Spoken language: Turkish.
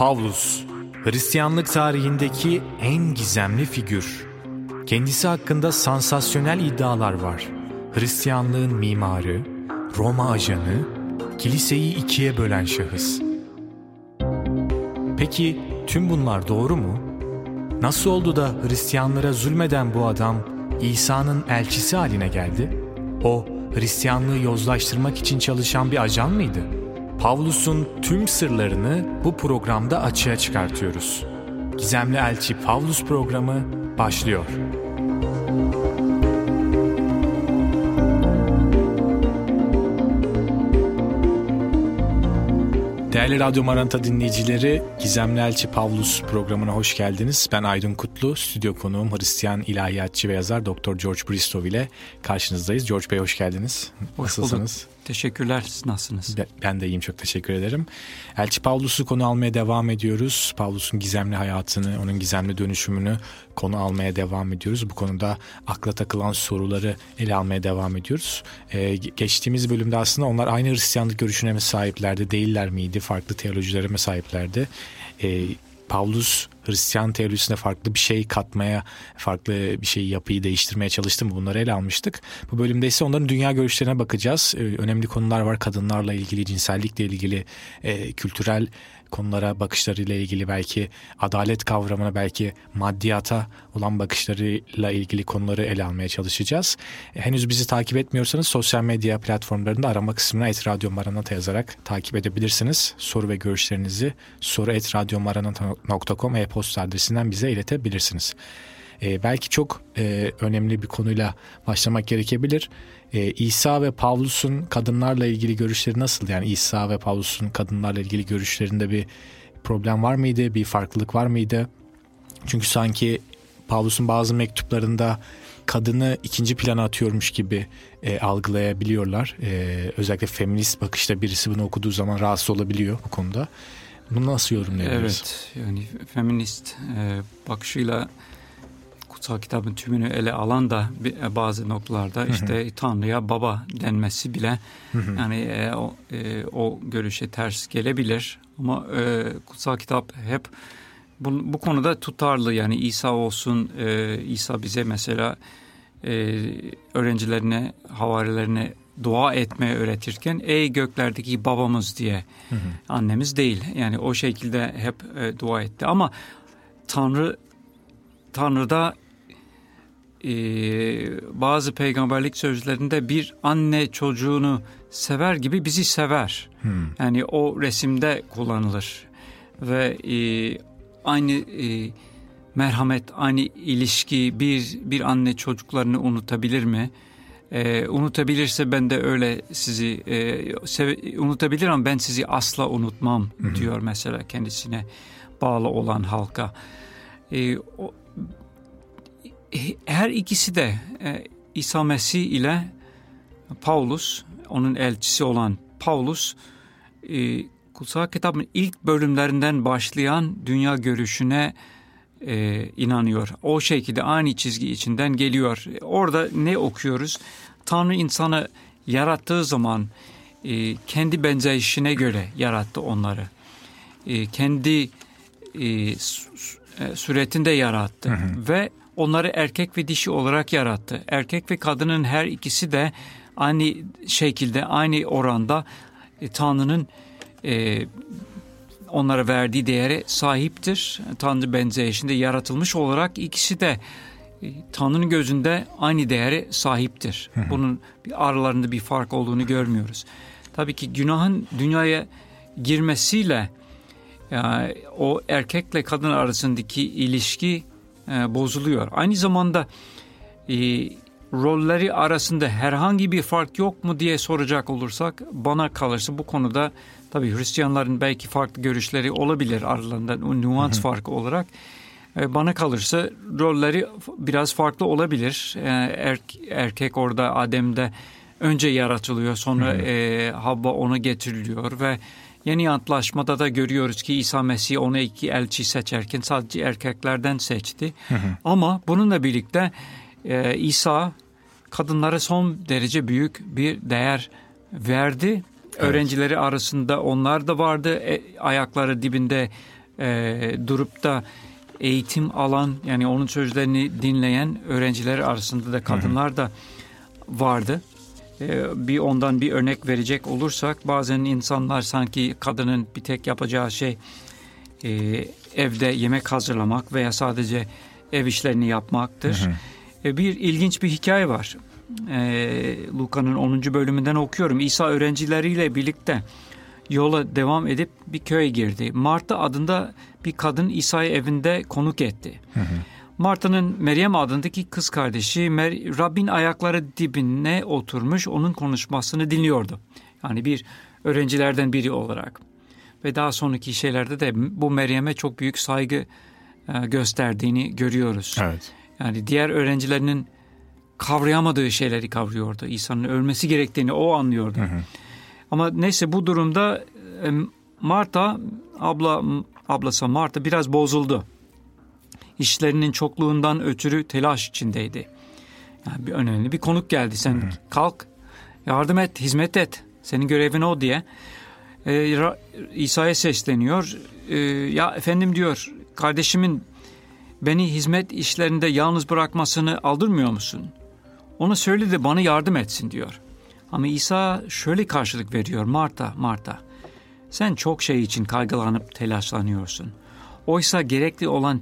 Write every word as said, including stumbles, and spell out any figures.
Pavlus, Hristiyanlık tarihindeki en gizemli figür. Kendisi hakkında sansasyonel iddialar var. Hristiyanlığın mimarı, Roma ajanı, kiliseyi ikiye bölen şahıs. Peki tüm bunlar doğru mu? Nasıl oldu da Hristiyanlara zulmeden bu adam İsa'nın elçisi haline geldi? O, Hristiyanlığı yozlaştırmak için çalışan bir ajan mıydı? Pavlus'un tüm sırlarını bu programda açığa çıkartıyoruz. Gizemli Elçi Pavlus programı başlıyor. Değerli Radyo Maranatha dinleyicileri, Gizemli Elçi Pavlus programına hoş geldiniz. Ben Aydın Kutlu, stüdyo konuğum Hristiyan ilahiyatçı ve yazar doktor George Bristow ile karşınızdayız. George Bey hoş geldiniz. Hoş Nasılsınız? bulduk. Teşekkürler. Siz nasılsınız? Ben de iyiyim, çok teşekkür ederim. Elçi Pavlus'u konu almaya devam ediyoruz. Pavlus'un gizemli hayatını, onun gizemli dönüşümünü konu almaya devam ediyoruz. Bu konuda akla takılan soruları ele almaya devam ediyoruz. Ee, geçtiğimiz bölümde aslında onlar aynı Hristiyanlık görüşüne mi sahiplerdi, değiller miydi? Farklı teolojilere mi sahiplerdi? Ee, Pavlus Hristiyan teolojisine farklı bir şey katmaya, farklı bir şey yapıyı değiştirmeye çalıştı mı? Bunları ele almıştık. Bu bölümde ise onların dünya görüşlerine bakacağız. Ee, önemli konular var. Kadınlarla ilgili, cinsellikle ilgili, e, kültürel konulara bakışlarıyla ilgili, belki adalet kavramına, belki maddiyata olan bakışlarıyla ilgili konuları ele almaya çalışacağız. Henüz bizi takip etmiyorsanız sosyal medya platformlarında arama kısmına et radyo maranatha yazarak takip edebilirsiniz. Soru ve görüşlerinizi soru et radyo maranatha nokta com e-posta adresinden bize iletebilirsiniz. Ee, belki çok e, önemli bir konuyla başlamak gerekebilir. Ee, İsa ve Pavlus'un kadınlarla ilgili görüşleri nasıl? Yani İsa ve Pavlus'un kadınlarla ilgili görüşlerinde bir problem var mıydı? Bir farklılık var mıydı? Çünkü sanki Pavlus'un bazı mektuplarında kadını ikinci plana atıyormuş gibi e, algılayabiliyorlar. E, özellikle feminist bakışta birisi bunu okuduğu zaman rahatsız olabiliyor bu konuda. Bunu nasıl yorumlayabiliriz? Evet, yani feminist e, bakışıyla kutsal kitabın tümünü ele alan da bazı noktalarda işte hı hı. Tanrı'ya baba denmesi bile hı hı. yani e, o, e, o görüşe ters gelebilir. Ama e, kutsal kitap hep bu, bu konuda tutarlı. Yani İsa olsun, e, İsa bize mesela e, öğrencilerine, havarilerine dua etmeyi öğretirken ey göklerdeki babamız diye hı hı. annemiz değil. Yani o şekilde hep e, dua etti. Ama Tanrı Tanrı'da Ee, bazı peygamberlik sözlerinde bir anne çocuğunu sever gibi bizi sever. Hmm. Yani o resimde kullanılır ve e, aynı e, merhamet, aynı ilişki bir bir anne çocuklarını unutabilir mi? E, unutabilirse ben de öyle sizi e, sev- unutabilir ama ben sizi asla unutmam hmm. diyor mesela kendisine bağlı olan halka. E, o Her ikisi de e, İsa Mesih ile Pavlus, onun elçisi olan Pavlus, e, kutsal kitabın ilk bölümlerinden başlayan dünya görüşüne e, inanıyor. O şekilde aynı çizgi içinden geliyor. Orada ne okuyoruz? Tanrı insanı yarattığı zaman e, kendi benzeyişine göre yarattı onları. E, kendi e, suretinde yarattı hı hı. ve onları erkek ve dişi olarak yarattı. Erkek ve kadının her ikisi de aynı şekilde, aynı oranda e, Tanrı'nın e, onlara verdiği değere sahiptir. Tanrı benzeyişinde yaratılmış olarak ikisi de e, Tanrı'nın gözünde aynı değere sahiptir. Hı hı. Bunun bir aralarında bir fark olduğunu görmüyoruz. Tabii ki günahın dünyaya girmesiyle e, o erkekle kadın arasındaki ilişki E, bozuluyor. Aynı zamanda e, rolleri arasında herhangi bir fark yok mu diye soracak olursak bana kalırsa bu konuda tabii Hristiyanların belki farklı görüşleri olabilir aralarında nüans farkı olarak. E, bana kalırsa rolleri biraz farklı olabilir. E, er, erkek orada Adem'de önce yaratılıyor, sonra e, Havva ona getiriliyor ve Yeni Antlaşmada da görüyoruz ki İsa Mesih ona iki elçi seçerken sadece erkeklerden seçti. Hı hı. Ama bununla birlikte e, İsa kadınlara son derece büyük bir değer verdi. Evet. Öğrencileri arasında onlar da vardı. E, ayakları dibinde e, durup da eğitim alan, yani onun sözlerini dinleyen öğrenciler arasında da kadınlar da vardı. E, bir ondan bir örnek verecek olursak, bazen insanlar sanki kadının bir tek yapacağı şey e, evde yemek hazırlamak veya sadece ev işlerini yapmaktır. Hı hı. E, bir ilginç bir hikaye var. E, Luka'nın onuncu bölümünden okuyorum. İsa öğrencileriyle birlikte yola devam edip bir köye girdi. Marta adında bir kadın İsa'yı evinde konuk etti. Hı hı. Marta'nın Meryem adındaki kız kardeşi Mer- Rabbin ayakları dibine oturmuş onun konuşmasını dinliyordu. Yani bir öğrencilerden biri olarak. Ve daha sonraki şeylerde de bu Meryem'e çok büyük saygı e, gösterdiğini görüyoruz. Evet. Yani diğer öğrencilerinin kavrayamadığı şeyleri kavruyordu. İsa'nın ölmesi gerektiğini o anlıyordu. Hı hı. Ama neyse, bu durumda e, Marta, abla ablası Marta biraz bozuldu. İşlerinin çokluğundan ötürü telaş içindeydi. Yani bir önemli bir konuk geldi. Sen hı hı. kalk, yardım et, hizmet et. Senin görevin o diye. Ee, İsa'ya sesleniyor. Ee, ya efendim diyor, kardeşimin beni hizmet işlerinde yalnız bırakmasını aldırmıyor musun? Ona söyle de bana yardım etsin diyor. Ama İsa şöyle karşılık veriyor. Marta, Marta, sen çok şey için kaygılanıp telaşlanıyorsun. Oysa gerekli olan